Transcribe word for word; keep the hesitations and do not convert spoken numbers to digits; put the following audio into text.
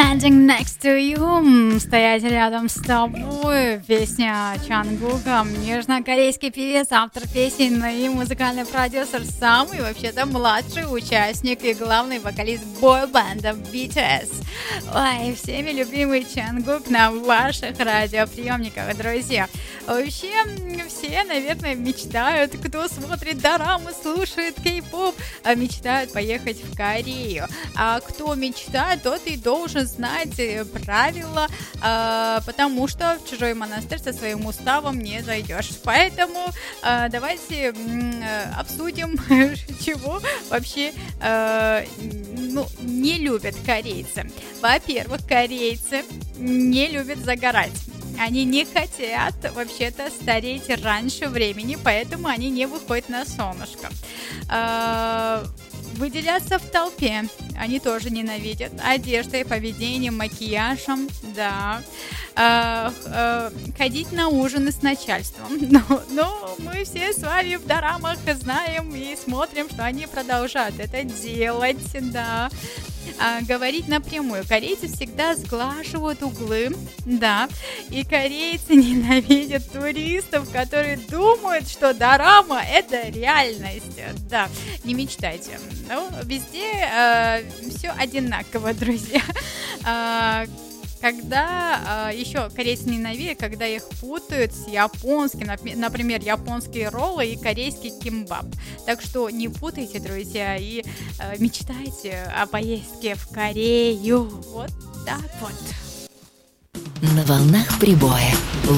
Standing next to you, стоять рядом с тобой. Песня Чангука, нежно-корейский певец, автор песен и музыкальный продюсер, самый вообще-то младший участник и главный вокалист бой-бенда би ти эс. Ой, всеми любимый Чангук на ваших радиоприемниках, друзья. Вообще, все, наверное, мечтают, кто смотрит дорамы, слушает кей-поп, мечтают поехать в Корею. А кто мечтает, тот и должен знать правила, потому что в чужой монастырь со своим уставом не зайдешь. Поэтому давайте обсудим, чего вообще ну, не любят корейцы. Во-первых, корейцы не любят загорать. Они не хотят вообще-то стареть раньше времени, поэтому они не выходят на солнышко. Выделяться в толпе они тоже ненавидят. Одеждой, поведением, макияжем, да. А, а, ходить на ужины с начальством. Но, но мы все с вами в дорамах знаем и смотрим, что они продолжают это делать, да. А, говорить напрямую. Корейцы всегда сглаживают углы, да. И корейцы ненавидят туристов, которые думают, что дорама — это реальность, да. Не мечтайте. Ну, везде э, все одинаково, друзья. Э, когда э, еще корейцы ненавидят, когда их путают с японским, например, японские роллы и корейский кимбап. Так что не путайте, друзья, и э, мечтайте о поездке в Корею. Вот так вот. На волнах прибоя.